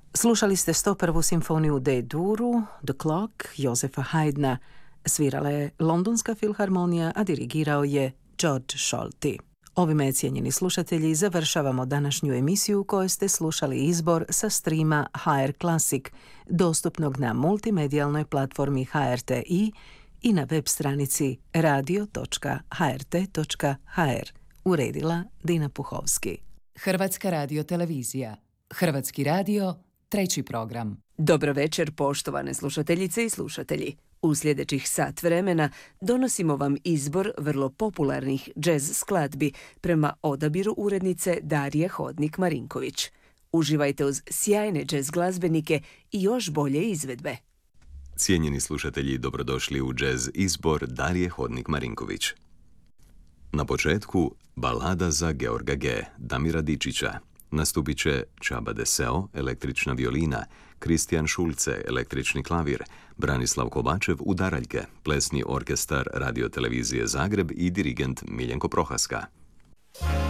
Slušali ste 101. simfoniju D-duru, The Clock, Josefa Haydna. Svirala je Londonska filharmonija, a dirigirao je George Scholti. Ovime, cijenjeni slušatelji, završavamo današnju emisiju koju ste slušali izbor sa streama HR Classic, dostupnog na multimedijalnoj platformi HRTi i na web stranici radio.hrt.hr. Uredila Dina Puhovski. Hrvatska radiotelevizija. Hrvatski radio, 3. program. Dobro večer, poštovane slušateljice i slušatelji. U sljedećih sat vremena donosimo vam izbor vrlo popularnih džez skladbi prema odabiru urednice Darije Hodnik-Marinković. Uživajte uz sjajne džez glazbenike i još bolje izvedbe. Cijenjeni slušatelji, dobrodošli u džez izbor Darije Hodnik-Marinković. Na početku, balada za Georga G. Damira Dičića. Nastupit će Čaba Deseo, električna violina, Kristijan Šulce, električni klavir, Branislav Kovačev, udaraljke, plesni orkestar Radiotelevizije Zagreb i dirigent Miljenko Prohaska.